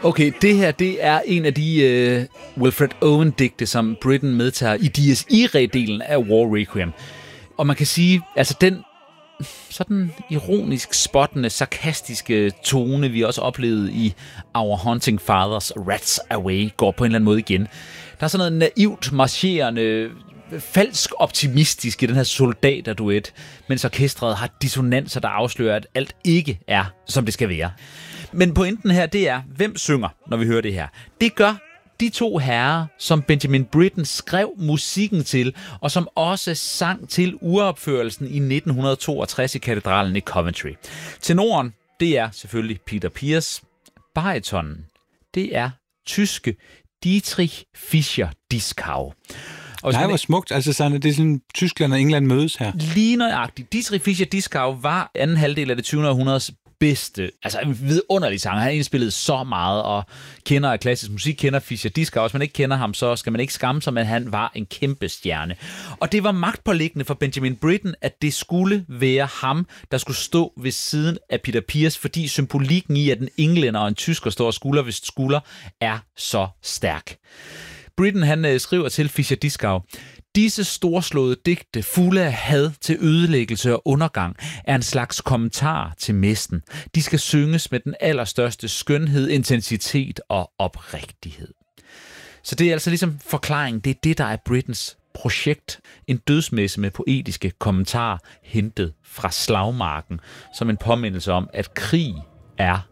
Okay, det her, det er en af de Wilfred Owen-digte, som Britten medtager i Dies Irae-delen af War Requiem. Og man kan sige, altså den sådan ironisk spottende, sarkastiske tone, vi også oplevede i Our Hunting Fathers Rats Away, går på en eller anden måde igen. Der er sådan noget naivt, marcherende, falsk optimistisk i den her soldaterduet, mens orkestret har dissonanser, der afslører, at alt ikke er, som det skal være. Men pointen her, det er, hvem synger, når vi hører det her? Det gør de to herrer, som Benjamin Britten skrev musikken til, og som også sang til uropførelsen i 1962 i katedralen i Coventry. Tenoren, det er selvfølgelig Peter Pears. Baritonen, det er tyske Dietrich Fischer-Dieskau. Nej, hvor smukt. Altså, Sanne, det er sådan, Tyskland og England mødes her. Lige nøjagtigt. Dietrich Fischer-Dieskau var anden halvdel af det 20. århundredes bedste, altså en vidunderlig sanger. Han har indspillet så meget, og kender af klassisk musik, kender Fischer-Dieskau. Hvis man ikke kender ham, så skal man ikke skamme sig, men han var en kæmpe stjerne. Og det var magtpåliggende for Benjamin Britten, at det skulle være ham, der skulle stå ved siden af Peter Pears, fordi symbolikken i, at en englænder og en tysker står skulder ved skulder, er så stærk. Britten, han skriver til Fischer-Dieskau: disse storslåede digte, fulde af had til ødelæggelse og undergang, er en slags kommentar til mesten. De skal synges med den allerstørste skønhed, intensitet og oprigtighed. Så det er altså ligesom forklaringen. Det er det, der er Brittens projekt. En dødsmesse med poetiske kommentarer, hentet fra slagmarken, som en påmindelse om, at krig er